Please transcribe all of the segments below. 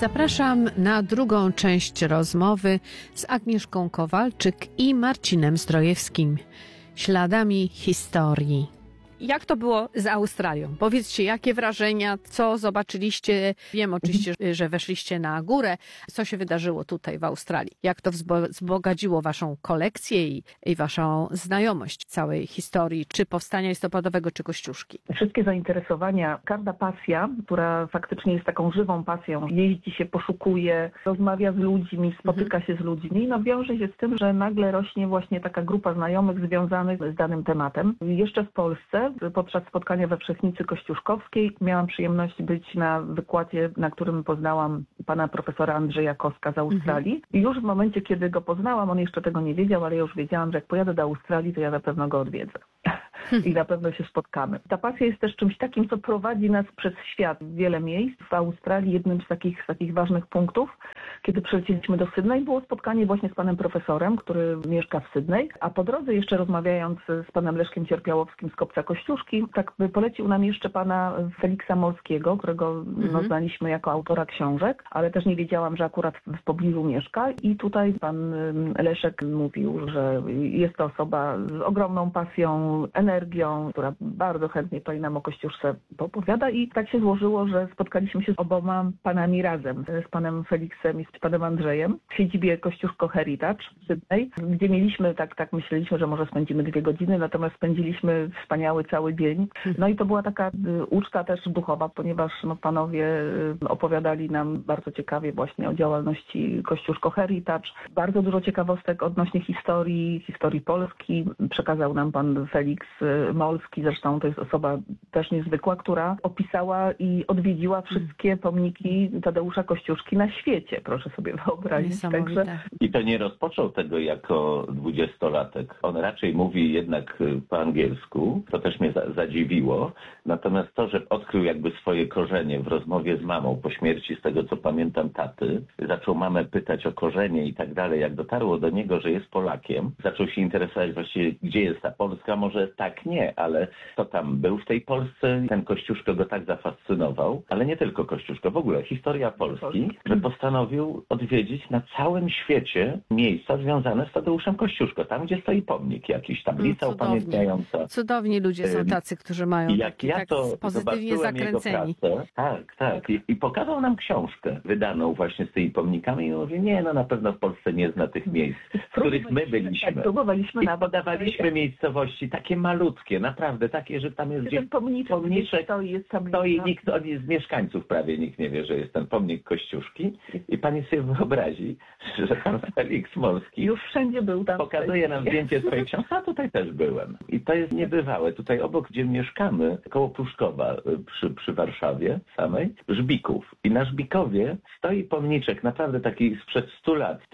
Zapraszam na drugą część rozmowy z Agnieszką Kowalczyk i Marcinem Zdrojewskim. Śladami historii. Jak to było z Australią? Powiedzcie, jakie wrażenia, co zobaczyliście? Wiem oczywiście, że weszliście na górę. Co się wydarzyło tutaj w Australii? Jak to wzbogaciło waszą kolekcję i waszą znajomość całej historii, czy powstania listopadowego, czy Kościuszki? Wszystkie zainteresowania, każda pasja, która faktycznie jest taką żywą pasją, jeździ się, poszukuje, rozmawia z ludźmi, spotyka się z ludźmi, no wiąże się z tym, że nagle rośnie właśnie taka grupa znajomych związanych z danym tematem. Jeszcze w Polsce podczas spotkania we Wszechnicy Kościuszkowskiej miałam przyjemność być na wykładzie, na którym poznałam pana profesora Andrzeja Koska z Australii. I już w momencie, kiedy go poznałam, on jeszcze tego nie wiedział, ale ja już wiedziałam, że jak pojadę do Australii, to ja na pewno go odwiedzę. I na pewno się spotkamy. Ta pasja jest też czymś takim, co prowadzi nas przez świat w wiele miejsc. W Australii jednym z takich ważnych punktów, kiedy przylecieliśmy do Sydney, było spotkanie właśnie z panem profesorem, który mieszka w Sydney, a po drodze jeszcze rozmawiając z panem Leszkiem Cierpiałowskim z Kopca Kościuszki, tak polecił nam jeszcze pana Feliksa Molskiego, którego znaliśmy jako autora książek, ale też nie wiedziałam, że akurat w pobliżu mieszka i tutaj pan Leszek mówił, że jest to osoba z ogromną pasją, energią, która bardzo chętnie tutaj nam o Kościuszce opowiada i tak się złożyło, że spotkaliśmy się z oboma panami razem, z panem Feliksem i z panem Andrzejem w siedzibie Kościuszko Heritage w Sydney, gdzie mieliśmy, tak myśleliśmy, że może spędzimy 2 godziny, natomiast spędziliśmy wspaniały cały dzień. No i to była taka uczta też duchowa, ponieważ panowie opowiadali nam bardzo ciekawie właśnie o działalności Kościuszko Heritage. Bardzo dużo ciekawostek odnośnie historii Polski przekazał nam pan Feliks Molski, zresztą to jest osoba też niezwykła, która opisała i odwiedziła wszystkie pomniki Tadeusza Kościuszki na świecie, proszę sobie wyobrazić. Także... I to nie rozpoczął tego jako 20-latek. On raczej mówi jednak po angielsku, to też mnie zadziwiło. Natomiast to, że odkrył jakby swoje korzenie w rozmowie z mamą po śmierci, z tego co pamiętam, taty, zaczął mamę pytać o korzenie i tak dalej. Jak dotarło do niego, że jest Polakiem, zaczął się interesować właściwie, gdzie jest ta Polska, może tak nie, ale kto tam był w tej Polsce. Ten Kościuszko go tak zafascynował, ale nie tylko Kościuszko, w ogóle historia Polski, że postanowił odwiedzić na całym świecie miejsca związane z Tadeuszem Kościuszko. Tam, gdzie stoi pomnik, jakiś tablica upamiętniająca. Cudowni ludzie są tacy, którzy mają tak pozytywnie zakręceni. Tak. I pokazał nam książkę wydaną właśnie z tymi pomnikami i mówi, nie, na pewno w Polsce nie zna tych miejsc, w których my byliśmy. Próbowaliśmy I podawaliśmy miejscowości takie malutkie, naprawdę takie, że tam jest gdzieś pomniczek stoi nikt, z mieszkańców prawie nikt nie wie, że jest ten pomnik Kościuszki i pani sobie wyobrazi, że pan Feliks Molski już wszędzie był tam. Pokazuje nam zdjęcie swojej książki, a tutaj też byłem. I to jest niebywałe. Tutaj obok, gdzie mieszkamy, koło Pruszkowa przy Warszawie samej, Żbików. I na Żbikowie stoi pomniczek, naprawdę taki sprzed 100 lat,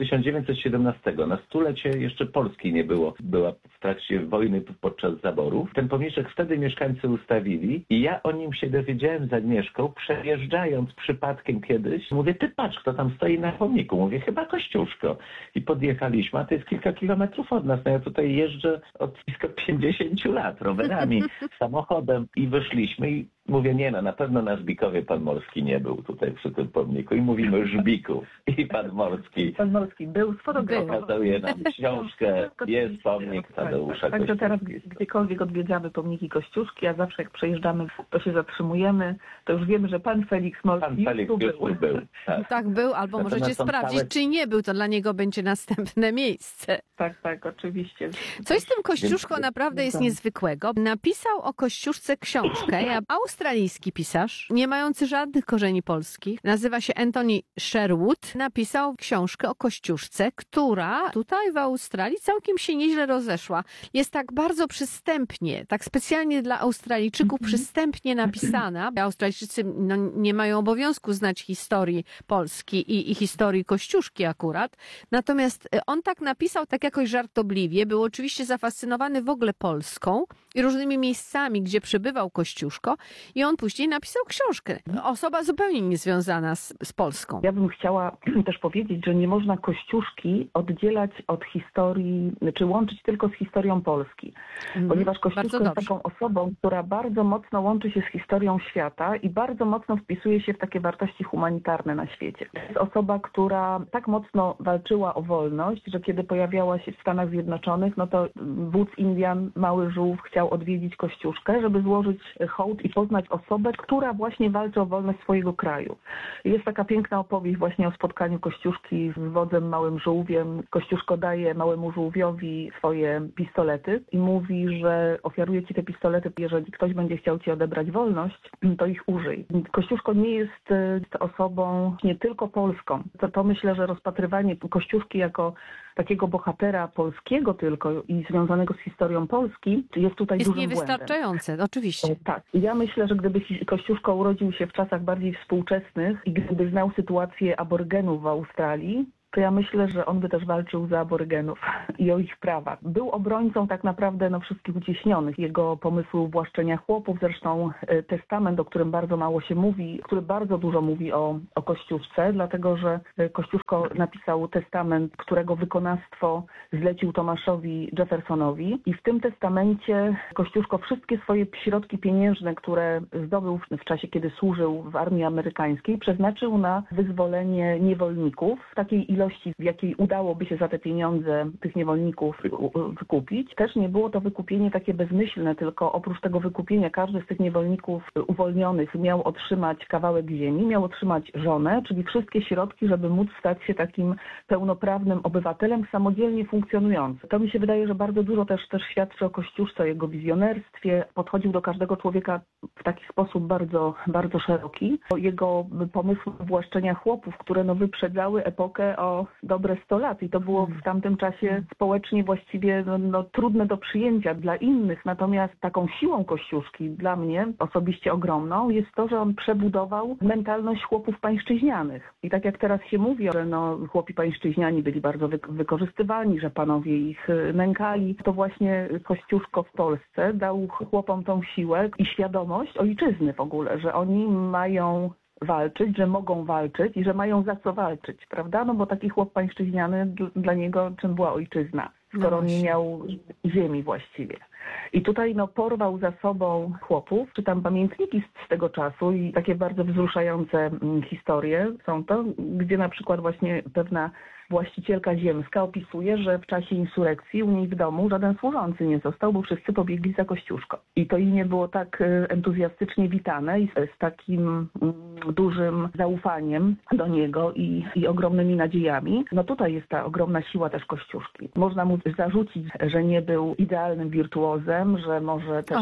1917. Na stulecie jeszcze Polski nie było. Była w trakcie wojny podczas zaborów. Ten pomniczek wtedy mieszkańcy ustawili i ja o nim się dowiedziałem z Agnieszką, przejeżdżając przypadkiem kiedyś. Mówię, ty patrz, kto tam stoi na pomniku. Mówię, chyba Kościuszko. I podjechaliśmy, a to jest kilka kilometrów od nas. No ja tutaj jeżdżę od blisko 50 lat rowerami, samochodem i wyszliśmy i mówię, nie na pewno na Żbikowie pan Molski nie był tutaj przy tym pomniku i mówimy Żbików i pan Molski. Pan Molski był, sfotografował. Pokazuje nam książkę, jest pomnik Tadeusza Także teraz gdziekolwiek odwiedzamy pomniki Kościuszki, a zawsze jak przejeżdżamy, to się zatrzymujemy, to już wiemy, że pan Feliks Molski już był. Tak był, albo możecie sprawdzić, czy nie był, to dla niego będzie następne miejsce. Tak, oczywiście. Coś z tym Kościuszką naprawdę jest niezwykłego. Napisał o Kościuszce książkę, australijski pisarz, nie mający żadnych korzeni polskich, nazywa się Anthony Sherwood, napisał książkę o Kościuszce, która tutaj w Australii całkiem się nieźle rozeszła. Jest tak bardzo przystępnie, tak specjalnie dla Australijczyków przystępnie napisana. Australijczycy nie mają obowiązku znać historii Polski i historii Kościuszki akurat. Natomiast on tak napisał, tak jakoś żartobliwie, był oczywiście zafascynowany w ogóle Polską i różnymi miejscami, gdzie przebywał Kościuszko i on później napisał książkę. Osoba zupełnie niezwiązana z Polską. Ja bym chciała też powiedzieć, że nie można Kościuszki oddzielać od historii, czy łączyć tylko z historią Polski. Ponieważ Kościuszko jest taką osobą, która bardzo mocno łączy się z historią świata i bardzo mocno wpisuje się w takie wartości humanitarne na świecie. To jest osoba, która tak mocno walczyła o wolność, że kiedy pojawiała się w Stanach Zjednoczonych, no to wódz Indian, Mały Żółw, chciał odwiedzić Kościuszkę, żeby złożyć hołd i poznać osobę, która właśnie walczy o wolność swojego kraju. Jest taka piękna opowieść właśnie o spotkaniu Kościuszki z wodzem Małym Żółwiem. Kościuszko daje Małemu Żółwiowi swoje pistolety i mówi, że ofiaruje ci te pistolety, jeżeli ktoś będzie chciał ci odebrać wolność, to ich użyj. Kościuszko nie jest osobą nie tylko polską. To myślę, że rozpatrywanie Kościuszki jako takiego bohatera polskiego tylko i związanego z historią Polski jest tutaj dużym błędem. Jest niewystarczające, oczywiście. Tak. Ja myślę, że gdyby Kościuszko urodził się w czasach bardziej współczesnych i gdyby znał sytuację aborygenów w Australii, to ja myślę, że on by też walczył za aborygenów i o ich prawa. Był obrońcą tak naprawdę wszystkich ucieśnionych. Jego pomysł właszczenia chłopów, zresztą testament, o którym bardzo mało się mówi, który bardzo dużo mówi o Kościuszce, dlatego że Kościuszko napisał testament, którego wykonawstwo zlecił Tomaszowi Jeffersonowi i w tym testamencie Kościuszko wszystkie swoje środki pieniężne, które zdobył w czasie, kiedy służył w armii amerykańskiej, przeznaczył na wyzwolenie niewolników w takiej ilości, w jakiej udałoby się za te pieniądze tych niewolników wykupić. Też nie było to wykupienie takie bezmyślne, tylko oprócz tego wykupienia każdy z tych niewolników uwolnionych miał otrzymać kawałek ziemi, miał otrzymać żonę, czyli wszystkie środki, żeby móc stać się takim pełnoprawnym obywatelem samodzielnie funkcjonującym. To mi się wydaje, że bardzo dużo też świadczy o Kościuszce, o jego wizjonerstwie. Podchodził do każdego człowieka w taki sposób bardzo, bardzo szeroki. Jego pomysły właszczenia chłopów, które wyprzedzały epokę o dobre 100 lat i to było w tamtym czasie społecznie właściwie trudne do przyjęcia dla innych. Natomiast taką siłą Kościuszki dla mnie osobiście ogromną jest to, że on przebudował mentalność chłopów pańszczyźnianych. I tak jak teraz się mówi, że chłopi pańszczyźniani byli bardzo wykorzystywani, że panowie ich nękali, to właśnie Kościuszko w Polsce dał chłopom tą siłę i świadomość ojczyzny w ogóle, że oni mają walczyć, że mogą walczyć i że mają za co walczyć, prawda? Bo taki chłop pańszczyźniany, dla niego czym była ojczyzna, skoro on nie miał ziemi właściwie. I tutaj porwał za sobą chłopów. Czytam pamiętniki z tego czasu i takie bardzo wzruszające historie są to, gdzie na przykład właśnie pewna właścicielka ziemska opisuje, że w czasie insurekcji u niej w domu żaden służący nie został, bo wszyscy pobiegli za Kościuszko. I to imię było tak entuzjastycznie witane i z takim dużym zaufaniem do niego i ogromnymi nadziejami. Tutaj jest ta ogromna siła też Kościuszki. Można mu zarzucić, że nie był idealnym wirtuozem, że może też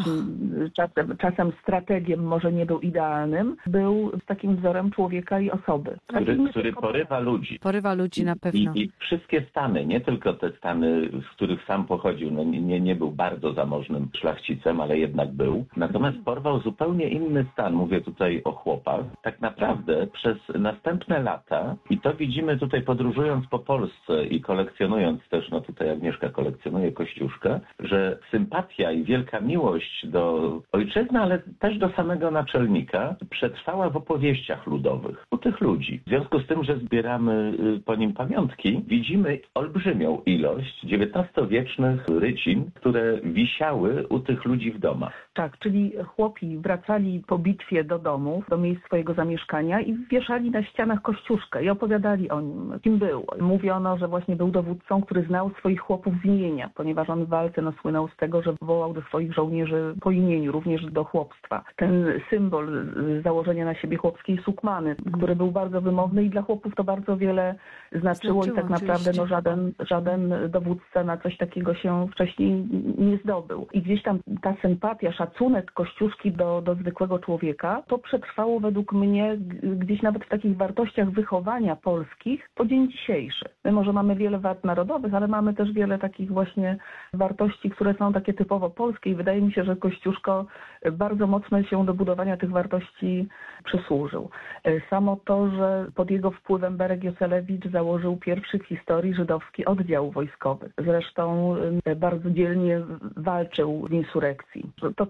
czasem strategiem może nie był idealnym. Był takim wzorem człowieka i osoby. Który porywa ludzi. Porywa ludzi na pewno. I wszystkie stany, nie tylko te stany, z których sam pochodził, nie był bardzo zamożnym szlachcicem, ale jednak był. Natomiast porwał zupełnie inny stan, mówię tutaj o chłopach. Tak naprawdę przez następne lata, i to widzimy tutaj podróżując po Polsce i kolekcjonując też, tutaj Agnieszka kolekcjonuje Kościuszkę, że sympatia i wielka miłość do ojczyzny, ale też do samego naczelnika przetrwała w opowieściach ludowych u tych ludzi. W związku z tym, że zbieramy po nim pamiątki, widzimy olbrzymią ilość XIX-wiecznych rycin, które wisiały u tych ludzi w domach. Tak, czyli chłopi wracali po bitwie do domów, do miejsc swojego zamieszkania i wieszali na ścianach Kościuszkę i opowiadali o nim, kim był. Mówiono, że właśnie był dowódcą, który znał swoich chłopów z imienia, ponieważ on w walce słynął z tego, że wołał do swoich żołnierzy po imieniu, również do chłopstwa. Ten symbol założenia na siebie chłopskiej sukmany, który był bardzo wymowny i dla chłopów to bardzo wiele znaczyło i tak naprawdę żaden dowódca na coś takiego się wcześniej nie zdobył. I gdzieś tam ta sympatia, szacunek Kościuszki do zwykłego człowieka, to przetrwało według mnie gdzieś nawet w takich wartościach wychowania polskich po dzień dzisiejszy. My może mamy wiele wart narodowych, ale mamy też wiele takich właśnie wartości, które są takie typowo polskie i wydaje mi się, że Kościuszko bardzo mocno się do budowania tych wartości przysłużył. Samo to, że pod jego wpływem Berek Joselewicz założył pierwszy w historii żydowski oddział wojskowy. Zresztą bardzo dzielnie walczył w insurekcji. To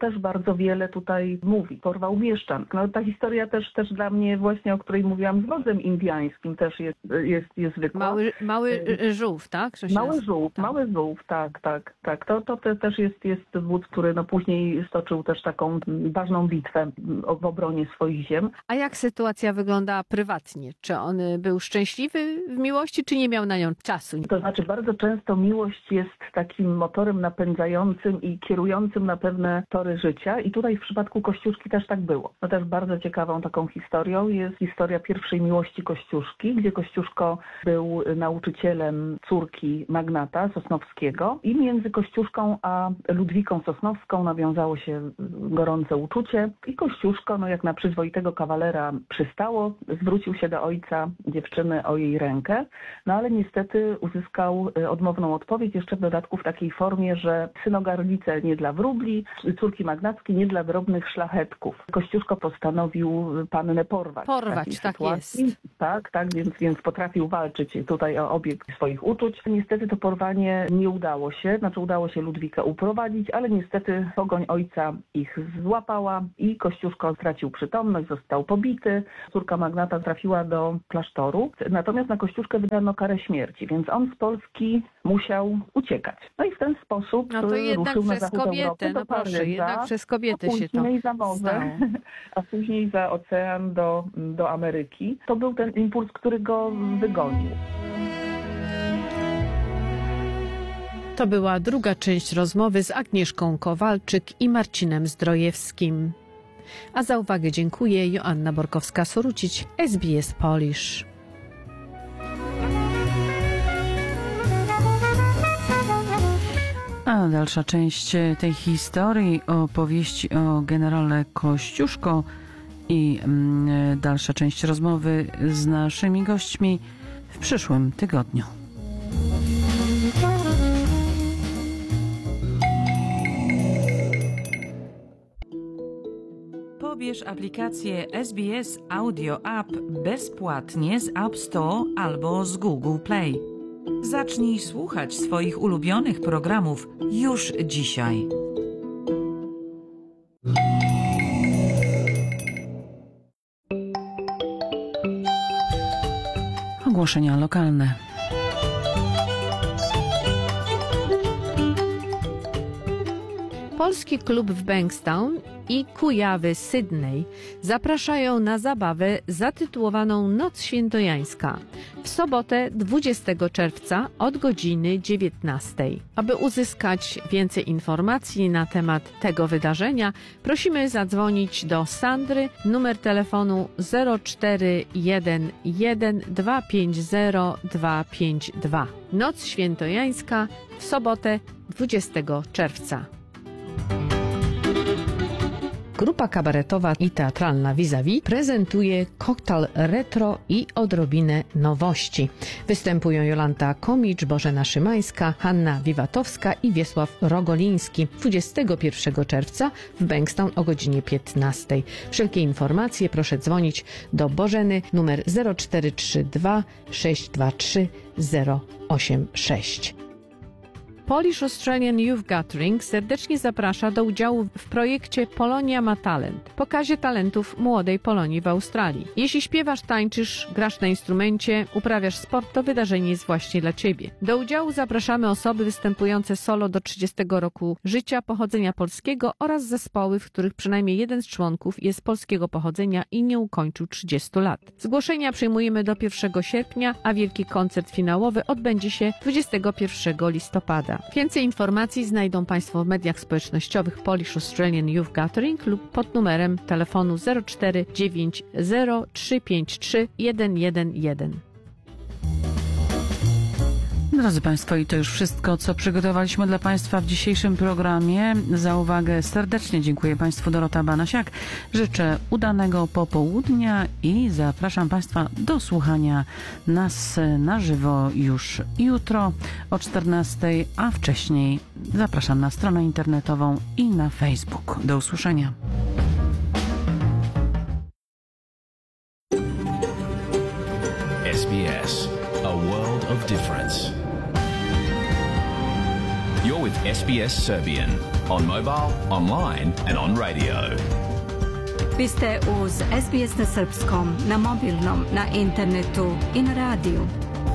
też bardzo wiele tutaj mówi. Porwał mieszczan. No, ta historia też dla mnie właśnie, o której mówiłam, z wodzem indiańskim też jest zwykła. Mały żółw, tak? Mały żółw, tak. To też jest wódz, który no później stoczył też taką ważną bitwę w obronie swoich ziem. A jak sytuacja wyglądała prywatnie? Czy on był szczęśliwy w miłości, czy nie miał na nią czasu? To znaczy bardzo często miłość jest takim motorem napędzającym i kierującym na pewne tory życia i tutaj w przypadku Kościuszki też tak było. No też bardzo ciekawą taką historią jest historia pierwszej miłości Kościuszki, gdzie Kościuszko był nauczycielem córki magnata Sosnowskiego i między Kościuszką a Ludwiką Sosnowską nawiązało się gorące uczucie i Kościuszko, no jak na przyzwoitego kawalera przystało, zwrócił się do ojca dziewczyny o jej rękę, no ale niestety uzyskał odmowną odpowiedź, jeszcze w dodatku w takiej formie, że synogarlice nie dla wróbli, córki magnackie nie dla drobnych szlachetków. Kościuszko postanowił pannę porwać. Porwać, tak sytuacji. jest. Tak, więc potrafił walczyć tutaj o obiekt swoich uczuć. Niestety to porwanie nie udało się, udało się Ludwikę uprowadzić, ale niestety pogoń ojca ich złapała i Kościuszko stracił przytomność, został pobity. Córka magnata trafiła do klasztoru, natomiast na Kościuszkę wydano karę śmierci, więc on z Polski musiał uciekać. No i w ten sposób no to jednak ruszył przez na zachód kobietę, Europy, do Paryża, jednak przez kobietę się to później za morze, a później za ocean do Ameryki. To był ten impuls, który go wygonił. To była druga część rozmowy z Agnieszką Kowalczyk i Marcinem Zdrojewskim. A za uwagę dziękuję Joanna Borkowska-Sorucić, SBS Polish. A dalsza część tej historii, opowieści o generale Kościuszko i dalsza część rozmowy z naszymi gośćmi w przyszłym tygodniu. Pobierz aplikację SBS Audio App bezpłatnie z App Store albo z Google Play. Zacznij słuchać swoich ulubionych programów już dzisiaj. Ogłoszenia lokalne. Polski klub w Bankstown i Kujawy Sydney zapraszają na zabawę zatytułowaną Noc Świętojańska w sobotę 20 czerwca od godziny 19. Aby uzyskać więcej informacji na temat tego wydarzenia, prosimy zadzwonić do Sandry, numer telefonu 0411 250 252. Noc Świętojańska w sobotę 20 czerwca. Grupa kabaretowa i teatralna Vis-a-Vis prezentuje koktajl retro i odrobinę nowości. Występują Jolanta Komicz, Bożena Szymańska, Hanna Wiwatowska i Wiesław Rogoliński 21 czerwca w Bankstown o godzinie 15. Wszelkie informacje proszę dzwonić do Bożeny numer 0432 623 086. Polish Australian Youth Gathering serdecznie zaprasza do udziału w projekcie Polonia ma talent, pokazie talentów młodej Polonii w Australii. Jeśli śpiewasz, tańczysz, grasz na instrumencie, uprawiasz sport, to wydarzenie jest właśnie dla Ciebie. Do udziału zapraszamy osoby występujące solo do 30 roku życia, pochodzenia polskiego oraz zespoły, w których przynajmniej jeden z członków jest polskiego pochodzenia i nie ukończył 30 lat. Zgłoszenia przyjmujemy do 1 sierpnia, a wielki koncert finałowy odbędzie się 21 listopada. Więcej informacji znajdą Państwo w mediach społecznościowych Polish Australian Youth Gathering lub pod numerem telefonu 04 90 353 111. Drodzy Państwo, i to już wszystko, co przygotowaliśmy dla Państwa w dzisiejszym programie. Za uwagę serdecznie dziękuję Państwu. Dorota Banasiak. Życzę udanego popołudnia i zapraszam Państwa do słuchania nas na żywo już jutro o 14:00, a wcześniej zapraszam na stronę internetową i na Facebook. Do usłyszenia. SBS, a world of difference. You're with SBS Serbian on mobile, online and on radio. Vi ste uz SBS na srpskom, na mobilnom, na internetu i na radiju.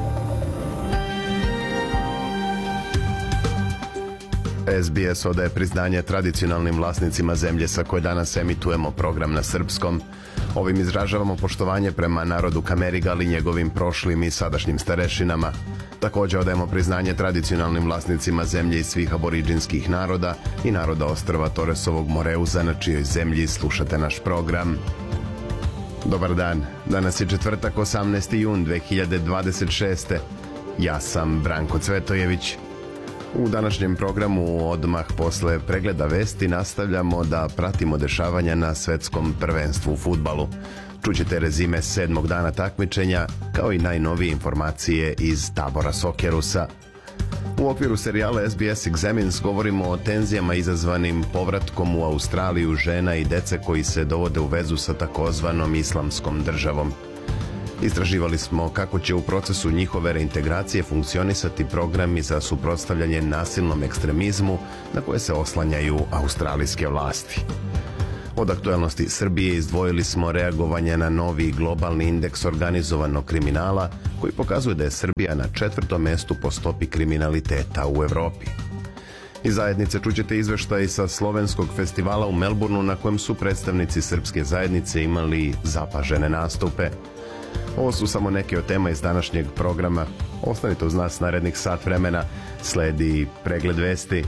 SBS odaje priznanje tradicionalnim vlasnicima zemlje sa koje danas emitujemo program na srpskom. Ovim izražavamo poštovanje prema narodu Kamerigal i njegovim prošlim i sadašnjim starešinama. Također odajemo priznanje tradicionalnim vlasnicima zemlje i svih aboriđinskih naroda i naroda ostrva Toresovog Moreuza na čijoj zemlji slušate naš program. Dobar dan, danas je četvrtak 18. jun 2026. Ja sam Branko Cvetojević. U današnjem programu odmah posle pregleda vesti nastavljamo da pratimo dešavanja na svetskom prvenstvu u fudbalu. Čućete rezime 7. dana takmičenja, kao i najnovije informacije iz tabora Sokerusa. U okviru serijala SBS Examines govorimo o tenzijama izazvanim povratkom u Australiju žena i dece koji se dovode u vezu sa takozvanom islamskom državom. Istraživali smo kako će u procesu njihove reintegracije funkcionisati programi za suprotstavljanje nasilnom ekstremizmu na koje se oslanjaju australijske vlasti. Od aktuelnosti Srbije izdvojili smo reagovanje na novi globalni indeks organizovanog kriminala koji pokazuje da je Srbija na 4. mestu po stopi kriminaliteta u Evropi. Iz zajednice čućete izveštaj sa slovenskog festivala u Melbourneu na kojem su predstavnici srpske zajednice imali zapažene nastupe. Ovo su samo neke od tema iz današnjeg programa. Ostanite uz nas narednih sat vremena. Sledi pregled vesti.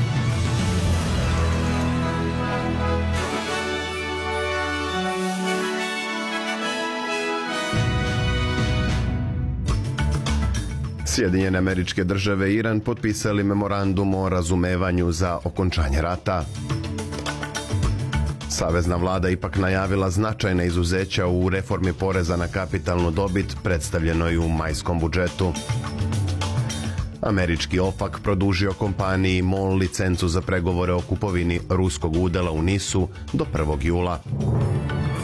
Sjedinjene Američke Države i Iran potpisali memorandum o razumevanju za okončanje rata. Savezna vlada ipak najavila značajna izuzeća u reformi poreza na kapitalnu dobit predstavljenoj u majskom budžetu. Američki OFAC produžio kompaniji MOL licencu za pregovore o kupovini ruskog udela u NIS-u do 1. jula.